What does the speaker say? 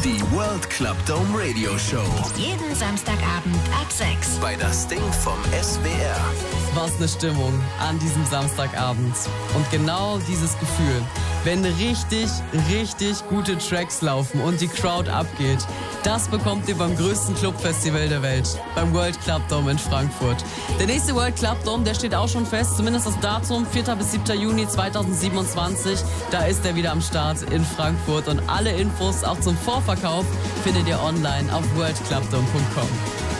Die World Club Dome Radio Show. Jeden Samstagabend ab 6. Bei das Ding vom SWR. Was eine Stimmung an diesem Samstagabend. Und genau dieses Gefühl, wenn richtig, richtig gute Tracks laufen und die Crowd abgeht, das bekommt ihr beim größten Clubfestival der Welt, beim World Club Dome in Frankfurt. Der nächste World Club Dome, der steht auch schon fest, zumindest das Datum, 4. bis 7. Juni 2027. Da ist er wieder am Start in Frankfurt und alle Infos auch zum Vorverkauf findet ihr online auf worldclubdome.com.